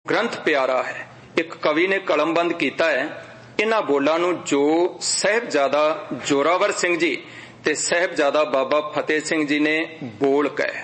ग्रंथ प्यारा है। एक कवि ने कलमबंद किया है इन्हां बोलां नूं जो साहिबजादा जोरावर सिंह जी ते साहिबजादा बाबा फतेह सिंह जी ने बोल कहे।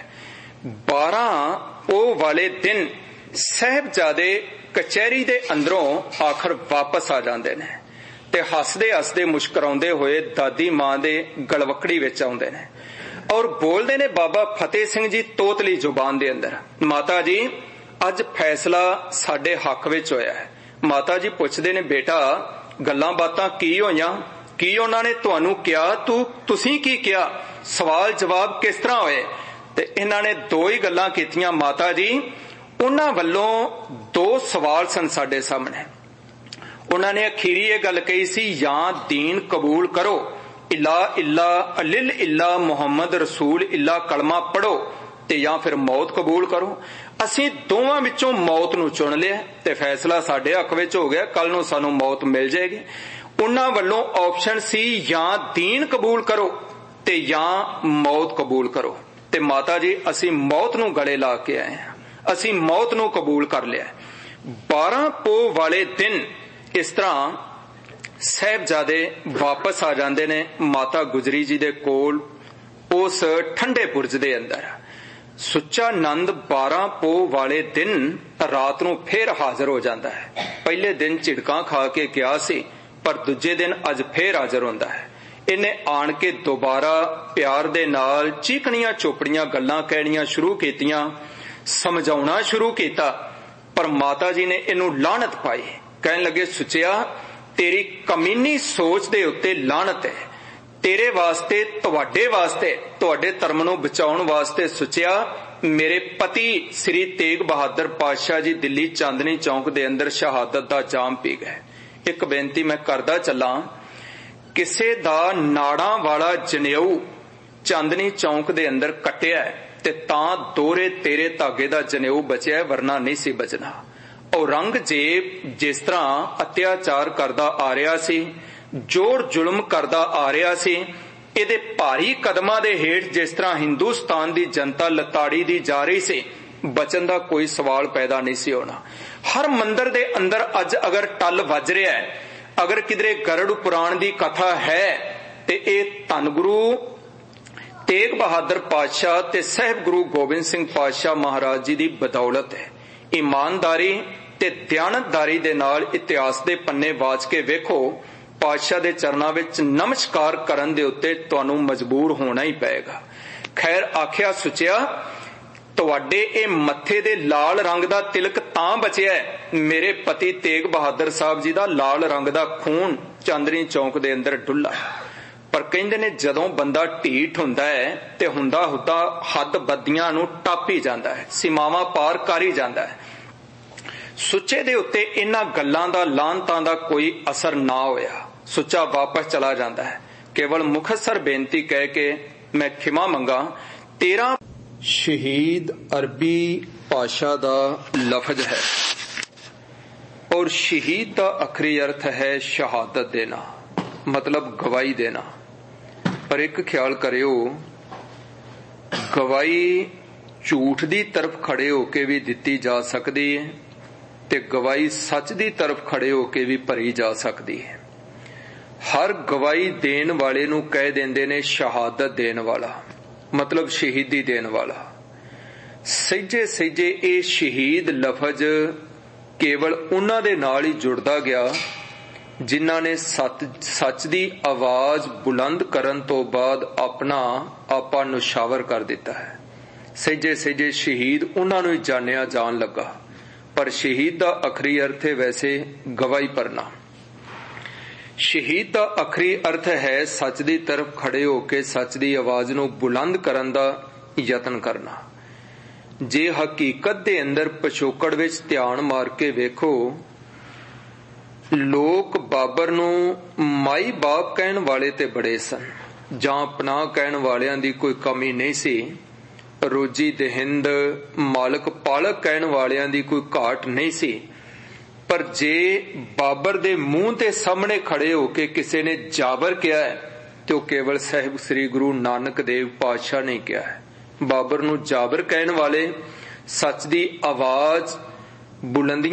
12 ओ वाले दिन साहिबजादे कचहरी दे अंदरों आखिर वापस आ जाते ने ते हसदे हसदे मुस्कुराउंदे होए दादी मां दे गलवकड़ी विच आउंदे ने और बोलते ने बाबा फतेह सिंह जी तोतली जुबान दे अंदर, माता जी अज फैसला साडे हक विच होया है। माता जी पुछदे ने बेटा गल्लां बातां की होईयां, की उन्हां ने तुहानूं किया, तुसीं की किया, सवाल जवाब किस तरह होए? ते इन्हां ने दो ही गल्लां कीतियां माता जी। उन्हां वल्लों दो सवाल सन साडे सामने। उन्हां ने अखीरी ये गल कही सी या दीन कबूल करो, इला इला अलिल इला मुहम्मद रसूल इला कलमा पढ़ो ते या फिर मौत कबूल करो। असीं दोवां विचों मौत नूं चुन लिया ते फैसला साडे हक विच हो गया, कल नूं सानूं मौत मिल जाएगी। उन्हां वल्लों ऑप्शन सी या दीन कबूल करो ते या मौत कबूल करो। ते माता जी असीं मौत नूं गले ला के आए हैं, असीं मौत नूं कबूल कर लिया। 12 पो वाले दिन इस तरह साहिबजादे वापस आ जाते ने माता गुजरी जी दे कोल उस ठंडे बुरज दे अंदर। सुच्चा नंद 12 पो वाले दिन रात नूं फिर हाजिर हो जाता है। पहले दिन झिड़कां खा के गया सी पर दूजे दिन अज फिर हाजिर होंदा है। इन्हें आण के दोबारा प्यार दे नाल चीकणियां चोपड़ियां गल्लां कहणियां शुरू कीतियां, समझाउणा शुरू कीता, पर माता जी ने इनू लानत पाई। कहन लगे सुचिया तेरी कमीनी सोच दे उत्ते लानत है, तेरे वास्ते तुहाडे वास्ते तुहाडे धर्म नूं बचाउण वास्ते सुचिया मेरे पति श्री तेग बहादुर पातशाह जी दिल्ली चांदनी चौक दे अंदर शहादत दा जाम पी गए। एक बेनती मैं करदा चलां, किसे दा नाड़ां वाला जनेऊ चांदनी चौक दे अंदर कटिया ते तां दोहरे तेरे धागे दा जनेऊ बचिया, वरना नहीं सी बचना। औरंगजेब जिस तरह अत्याचार करदा आ रहा सी, जोर जुल्म करदा आ रहा सी, इहदे भारी कदमां दे हेठ जिस तरह हिंदुस्तान दी जनता लताड़ी दी जा रही सी, बचन दा कोई सवाल पैदा नहीं सी होना। हर मंदिर दे अंदर अज अगर टल वज रहा है, अगर किधरे गरुड़ पुराण दी कथा है ते इह धन गुरु तेग बहादुर पातशाह ते साहिब गुरु गोबिंद सिंह पातशाह महाराज जी दी बदौलत है। ईमानदारी ते दयानतदारी दे नाल इतिहास दे पन्ने वाच के वेखो, पातशाह दे चरनां विच नमस्कार करन दे उत्ते तुहानूं मजबूर होना ही पएगा। खैर आखिया सुचिया तुहाडे ए मत्थे दे लाल रंग दा तिलक तां बचिया है, मेरे पति तेग बहादुर साहब जी दा लाल रंग दा खून चांदनी चौक दे अंदर डुल्ला। पर कहंदे ने जदों बंदा ढीठ हुंदा है ते हुंदा हुंदा हद बदियां नूं टप ही जांदा है, सीमावां पार कर ही जांदा है। सुच्चे दे उत्ते इन्हां गल्लां दा लानतां दा कोई असर ना होया। सुच्चा वापस चला जाता है, केवल मुखसर बेनती कह के मैं खिमा मंगा। 13 शहीद अरबी भाषा दा लफज है और शहीद का आखिरी अर्थ है शहादत देना, मतलब गवाही देना। पर एक ख्याल करियो, गवाही झूठ दी तरफ खड़े होके भी दिती जा सकती है ते गवाही सच दी तरफ खड़े होके भी भरी जा सकती है। हर गवाही देन वाले नूं कह देंदे ने शहादत देन वाला, मतलब शहीदी देन वाला। सहिजे सहिजे ये शहीद लफज केवल उन्हां दे नाल ही जुड़दा गया जिन्हां ने सच दी आवाज बुलंद करन तो बाद अपना आपा नुशावर कर दिता है। सहिजे सहिजे शहीद उन्हां नूं ही जानिया जान लगा। पर शहीद दा आखिरी अर्थ है वैसे गवाही भरना। शहीद दा आखिरी अर्थ है सच दी तरफ खड़े होके सच दी आवाज नूं बुलंद करन दा यतन करना। जे हकीकत दे अंदर पिछोकड़ विच ध्यान मार के वेखो, लोग बाबर नूं माई बाप कहण वाले ते बड़े सन, जां पनाह कहण वालियां दी कोई कमी नहीं सी, रोजी देहिंद मालक पालक कहण वालियां दी कोई घाट नहीं सी। पर जे बाबर दे मुंह ते सामने खड़े होके किसी ने जाबर किया है तो केवल साहिब श्री गुरु नानक देव पातशाह ने किया है। बाबर नूं जाबर कहण वाले सच दी आवाज बुलंदियां